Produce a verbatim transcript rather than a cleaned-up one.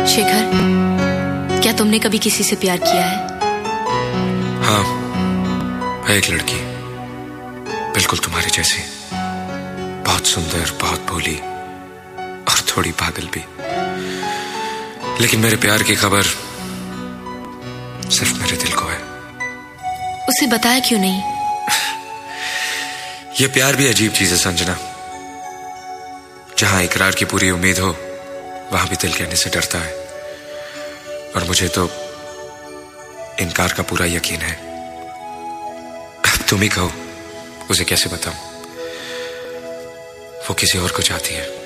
शेखर, क्या तुमने कभी किसी से प्यार किया है? हाँ, है एक लड़की, बिल्कुल तुम्हारी जैसी, बहुत सुंदर, बहुत भोली और थोड़ी पागल भी। लेकिन मेरे प्यार की खबर सिर्फ मेरे दिल को है। उसे बताया क्यों नहीं? ये प्यार भी अजीब चीज है संजना। जहां इकरार की पूरी उम्मीद हो, वहां भी दिल कहने से डरता है। और मुझे तो इनकार का पूरा यकीन है। अब तुम ही कहो, उसे कैसे बताऊं? वो किसी और को चाहती है।